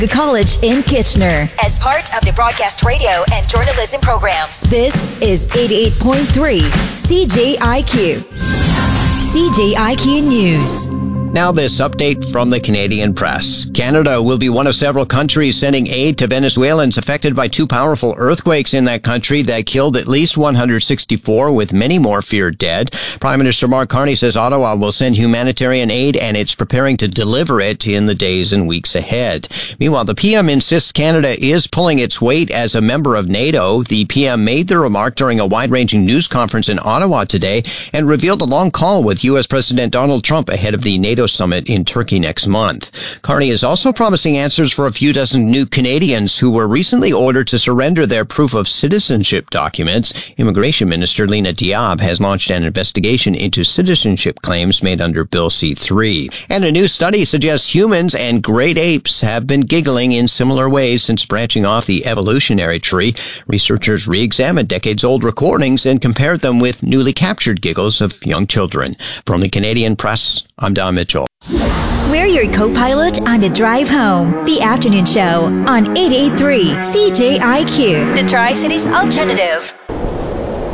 College in Kitchener as part of the broadcast radio and journalism programs. This is 88.3 CJIQ. CJIQ News. Now this update from the Canadian press. Canada will be one of several countries sending aid to Venezuelans affected by two powerful earthquakes in that country that killed at least 164, with many more feared dead. Prime Minister Mark Carney says Ottawa will send humanitarian aid and it's preparing to deliver it in the days and weeks ahead. Meanwhile, the PM insists Canada is pulling its weight as a member of NATO. The PM made the remark during a wide-ranging news conference in Ottawa today and revealed a long call with U.S. President Donald Trump ahead of the NATO summit in Turkey next month. Carney is also promising answers for a few dozen new Canadians who were recently ordered to surrender their proof of citizenship documents. Immigration Minister Lena Diab has launched an investigation into citizenship claims made under Bill C-3. And a new study suggests humans and great apes have been giggling in similar ways since branching off the evolutionary tree. Researchers re-examined decades-old recordings and compared them with newly captured giggles of young children. From the Canadian press, I'm Don Mitchell. We're your co-pilot on the drive home. The afternoon show on 88.3 CJIQ, the Tri-Cities Alternative.